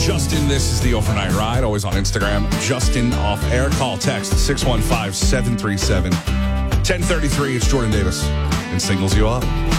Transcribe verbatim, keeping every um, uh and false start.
Justin, this is the Overnight Ride, always on Instagram. Justin off air. Call, text six one five, seven three seven, one oh three three. It's Jordan Davis and singles you up.